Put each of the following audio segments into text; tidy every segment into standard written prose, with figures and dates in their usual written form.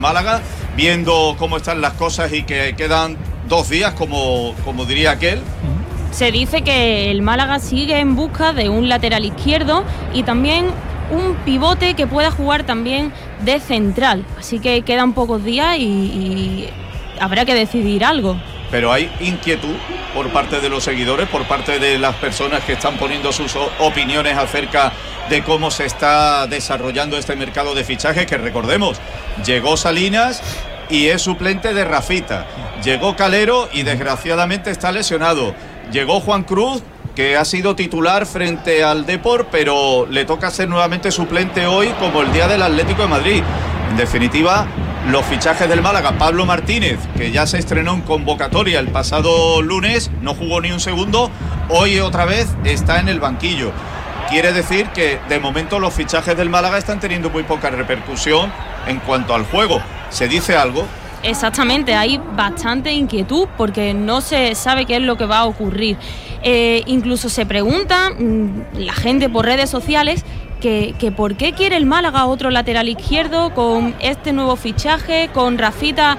Málaga, viendo cómo están las cosas y que quedan 2 días, como diría aquel. Se dice que el Málaga sigue en busca de un lateral izquierdo y también un pivote que pueda jugar también de central. Así que quedan pocos días y habrá que decidir algo. Pero hay inquietud por parte de los seguidores, por parte de las personas que están poniendo sus opiniones acerca de cómo se está desarrollando este mercado de fichajes, que recordemos, llegó Salinas y es suplente de Rafita, llegó Calero y desgraciadamente está lesionado, llegó Juan Cruz, que ha sido titular frente al Depor, pero le toca ser nuevamente suplente hoy, como el día del Atlético de Madrid. En definitiva, los fichajes del Málaga, Pablo Martínez, que ya se estrenó en convocatoria el pasado lunes, no jugó ni un segundo, hoy otra vez está en el banquillo. Quiere decir que de momento los fichajes del Málaga están teniendo muy poca repercusión en cuanto al juego. ¿Se dice algo? Exactamente, hay bastante inquietud porque no se sabe qué es lo que va a ocurrir. Incluso se pregunta la gente por redes sociales que por qué quiere el Málaga otro lateral izquierdo con este nuevo fichaje, con Rafita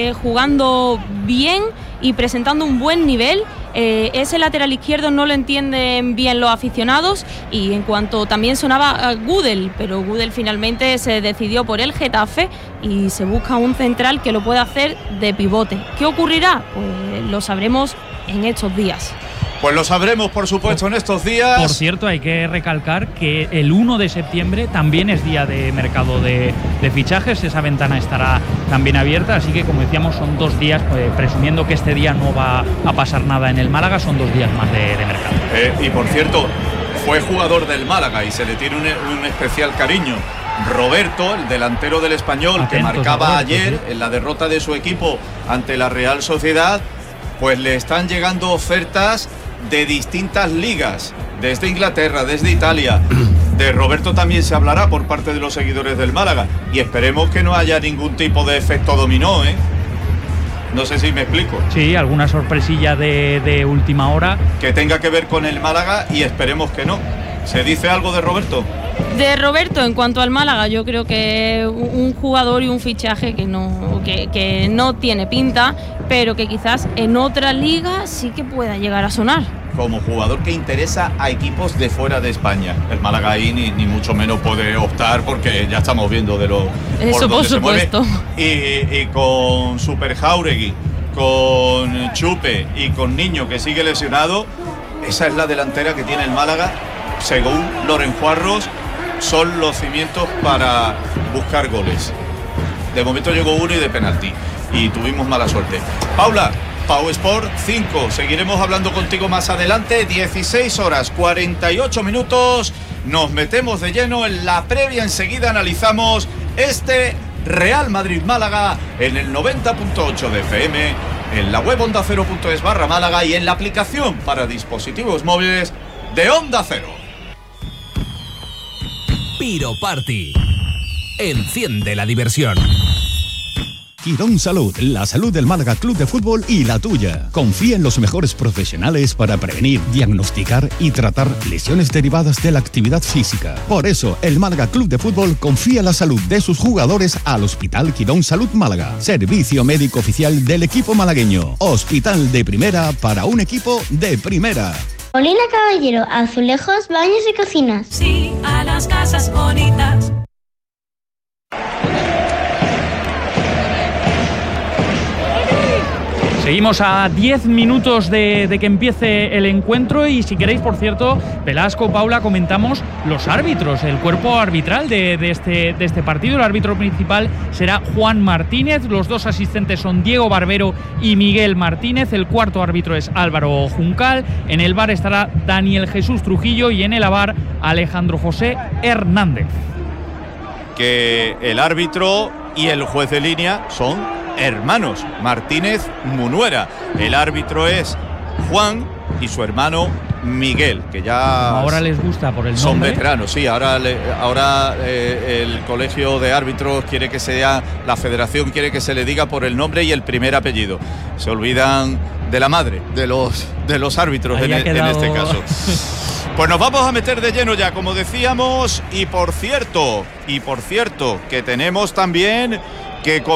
jugando bien y presentando un buen nivel. Ese lateral izquierdo no lo entienden bien los aficionados, y en cuanto también sonaba Gudel, pero Gudel finalmente se decidió por el Getafe y se busca un central que lo pueda hacer de pivote. ¿Qué ocurrirá? Pues lo sabremos en estos días. Pues lo sabremos, por supuesto, en estos días. Por cierto, hay que recalcar que el 1 de septiembre también es día de mercado de fichajes. Esa ventana estará también abierta, así que, como decíamos, son 2 días, presumiendo que este día no va a pasar nada en el Málaga, son 2 días más de mercado. Y por cierto, fue jugador del Málaga y se le tiene un especial cariño. Roberto, el delantero del Español, atentos, que marcaba ayer en la derrota de su equipo ante la Real Sociedad, pues le están llegando ofertas de distintas ligas, desde Inglaterra, desde Italia. De Roberto también se hablará por parte de los seguidores del Málaga, y esperemos que no haya ningún tipo de efecto dominó, ¿eh? No sé si me explico. Sí, alguna sorpresilla de última hora que tenga que ver con el Málaga, y esperemos que no. ¿Se dice algo de Roberto? De Roberto, en cuanto al Málaga, yo creo que un jugador y un fichaje que no tiene pinta, pero que quizás en otra liga sí que pueda llegar a sonar. Como jugador que interesa a equipos de fuera de España. El Málaga ahí ni mucho menos puede optar, porque ya estamos viendo de lo eso por supuesto. Y con Super Jauregui, con Chupe y con Niño, que sigue lesionado, esa es la delantera que tiene el Málaga. Según Loren Juarros, son los cimientos para buscar goles. De momento llegó uno y de penalti, y tuvimos mala suerte. Paula, Pau Sport 5, seguiremos hablando contigo más adelante. 16 horas 48 minutos, nos metemos de lleno en la previa. Enseguida analizamos este Real Madrid-Málaga en el 90.8 de FM, en la web ondacero.es/Málaga y en la aplicación para dispositivos móviles de Onda Cero. Piro Party. Enciende la diversión. Quirón Salud, la salud del Málaga Club de Fútbol y la tuya. Confía en los mejores profesionales para prevenir, diagnosticar y tratar lesiones derivadas de la actividad física. Por eso, el Málaga Club de Fútbol confía la salud de sus jugadores al Hospital Quirón Salud Málaga. Servicio médico oficial del equipo malagueño. Hospital de primera para un equipo de primera. Molina Caballero, azulejos, baños y cocinas. Sí, a las casas bonitas. Seguimos a 10 minutos de que empiece el encuentro, y si queréis, por cierto, Velasco, Paula, comentamos los árbitros, el cuerpo arbitral de este partido. El árbitro principal será Juan Martínez, los 2 asistentes son Diego Barbero y Miguel Martínez, el cuarto árbitro es Álvaro Juncal, en el VAR estará Daniel Jesús Trujillo y en el AVAR Alejandro José Hernández. Que el árbitro y el juez de línea son hermanos Martínez Munuera. El árbitro es Juan y su hermano Miguel, que ya ahora les gusta por el nombre. Son veteranos, sí. Ahora el colegio de árbitros quiere que sea, la federación quiere que se le diga por el nombre y el primer apellido. Se olvidan de la madre de los árbitros en este caso. Pues nos vamos a meter de lleno ya, como decíamos, y por cierto, que tenemos también que